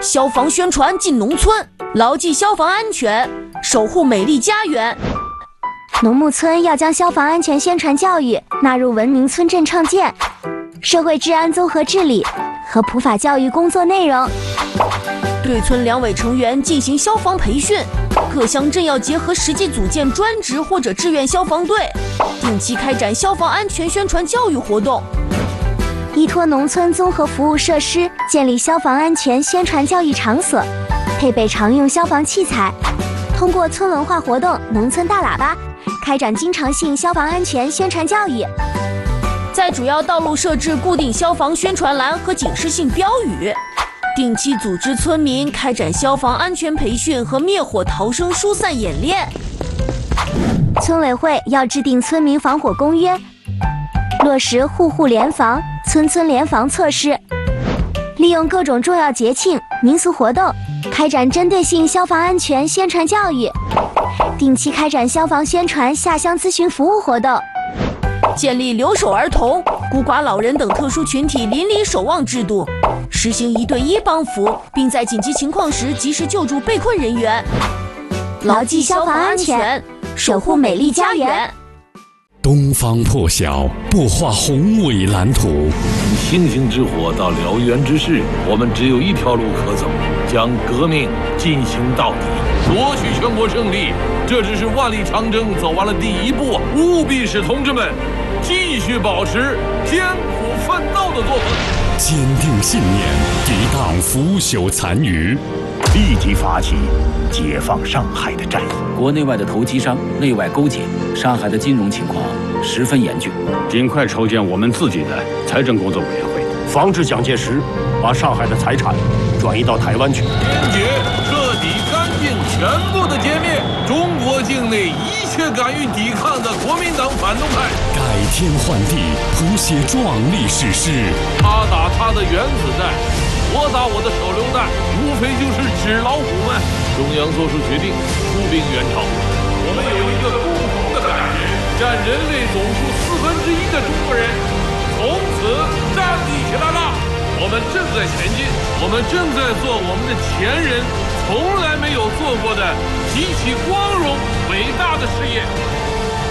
消防宣传进农村，牢记消防安全，守护美丽家园。 农牧村要将消防安全宣传教育纳入文明村镇创建、社会治安综合治理和普法教育工作内容。 对村两委成员进行消防培训，各乡镇要结合实际组建专职或者志愿消防队，定期开展消防安全宣传教育活动。 依托农村综合服务设施，建立消防安全宣传教育场所，配备常用消防器材，通过村文化活动、农村大喇叭，开展经常性消防安全宣传教育。 在主要道路设置固定消防宣传栏和警示性标语，定期组织村民开展消防安全培训和灭火逃生疏散演练。 村委会要制定村民防火公约，落实户户联防、村村联防措施，利用各种重要节庆、民俗活动，开展针对性消防安全宣传教育，定期开展消防宣传下乡咨询服务活动， 建立留守儿童、孤寡老人等特殊群体邻里守望制度，实行1对1帮扶，并在紧急情况时及时救助被困人员， 牢记消防安全，守护美丽家园。 东方破晓，擘画宏伟蓝图。 从星星之火到燎原之势，我们只有一条路可走，将革命进行到底，夺取全国胜利。这只是万里长征走完了第一步，务必使同志们继续保持艰苦奋斗的作风， 坚定信念，抵挡腐朽残余， 立即发起解放上海的战役。 国内外的投机商内外勾结，上海的金融情况十分严峻， 尽快筹建我们自己的财政工作委员会， 防止蒋介石把上海的财产转移到台湾去。 坚决、彻底、干净、全部的歼灭中国境内一切敢于抵抗的国民党反动派， 改天换地，谱写壮丽史诗。 他打他的原子弹，我打我的手榴弹，无非就是纸老虎们。中央做出决定，出兵援朝。我们有一个共同的感觉，占人类总数1/4的中国人从此站立起来了。我们正在前进，我们正在做我们的前人从来没有做过的极其光荣伟大的事业。